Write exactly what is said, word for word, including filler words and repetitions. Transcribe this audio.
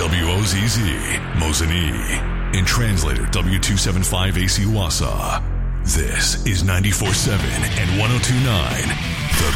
W O Z Z, Mosinee. And translator W two seventy-five A C Wassa. This is ninety-four point seven and one oh two point nine The